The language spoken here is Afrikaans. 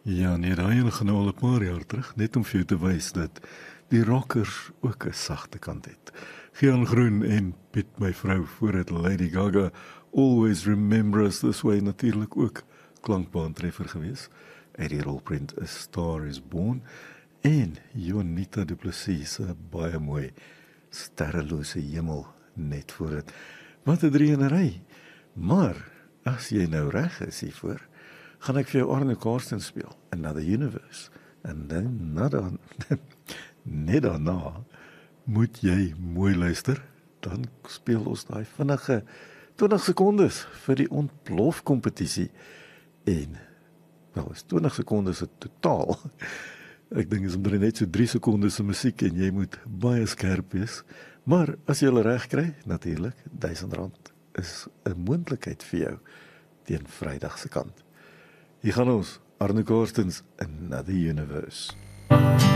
Ja, nee, daai een gaan nou al 'n paar jaar terug, net om vir jou te wys dat die rockers ook 'n sagte kant het. Gian Groen en Piet my vrou voordat Lady Gaga Always Remember Us This Way natuurlik ook klankbaantreffer gewees. Uit die rolprent A Star Is Born en Jonita Du Plessis se baie mooi Sterrelose Hemel net voor dit. Wat 'n drieënery. Maar as jy nou reg is hiervoor, gaan ek vir jou Arne Karsten speel, Another Universe. En dan, net daarna, moet jy mooi luister, dan speel ons daai vinnige 20 sekondes vir die ontplofkompetisie. En, wel, is 20 sekondes het totaal. Ek dink is omtrent net so 3 sekondes se musiek en jy moet baie skerp wees. Maar as jy hulle reg kry, natuurlik, R1000 is 'n moontlikheid vir jou teen Vrydag se kant. Hier gaan ons, Arne Karstens, Another Universe.